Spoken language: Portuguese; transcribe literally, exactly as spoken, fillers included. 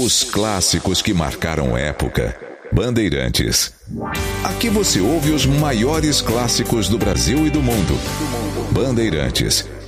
Os clássicos que marcaram época. Bandeirantes. Aqui você ouve os maiores clássicos do Brasil e do mundo. Bandeirantes.